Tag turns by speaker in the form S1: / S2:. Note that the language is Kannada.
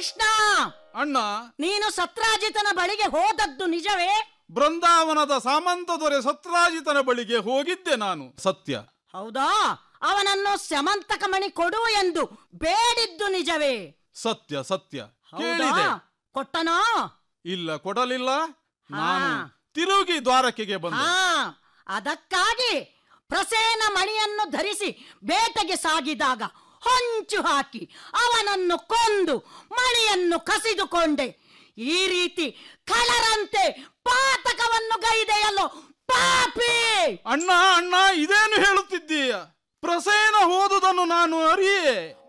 S1: ಕೃಷ್ಣ,
S2: ಅಣ್ಣ,
S1: ನೀನು ಸತ್ರಾಜಿತನ ಬಳಿಗೆ ಹೋದದ್ದು ನಿಜವೇ?
S2: ಬೃಂದಾವನದ ಸಾಮಂತ ದೊರೆ ಸತ್ರಾಜಿತನ ಬಳಿಗೆ ಹೋಗಿದ್ದೆ ನಾನು, ಸತ್ಯ.
S1: ಹೌದಾ? ಅವನನ್ನು ಸ್ಯಮಂತಕ ಮಣಿ ಕೊಡು ಎಂದು ಬೇಡಿದ್ದು ನಿಜವೇ?
S2: ಸತ್ಯ ಸತ್ಯ.
S1: ಹೌದಾ?
S2: ಕೇಳಿದೆ.
S1: ಕೊಟ್ಟನೋ?
S2: ಇಲ್ಲ, ಕೊಡಲಿಲ್ಲ. ನಾನು ತಿರುಗಿ ದ್ವಾರಕೆಗೆ ಬಂದೆ.
S1: ಅದಕ್ಕಾಗಿ ಪ್ರಸೇನ ಮಣಿಯನ್ನು ಧರಿಸಿ ಬೇಟೆಗೆ ಸಾಗಿದಾಗ ಹೊಂಚು ಹಾಕಿ ಅವನನ್ನು ಕೊಂದು ಮಣಿಯನ್ನು ಕಸಿದುಕೊಂಡೆ. ಈ ರೀತಿ ಕಳರಂತೆ ಪಾತಕವನ್ನು ಗೈದೆಯಲ್ಲೋ ಪಾಪಿ.
S2: ಅಣ್ಣ ಅಣ್ಣ, ಇದೇನು ಹೇಳುತ್ತಿದ್ದೀಯ? ಪ್ರಸೇನ ಹೋದುದನ್ನು ನಾನು ಅರಿಯೆ.